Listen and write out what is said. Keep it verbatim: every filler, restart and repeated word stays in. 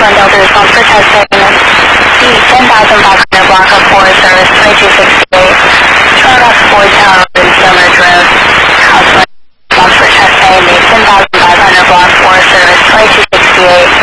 one Delta response for testing. The ten thousand five hundred block of four service twenty-two sixty-eight. Toronto four Tower and Summers Road. House response for testing. The ten thousand five hundred block four service twenty-two sixty-eight.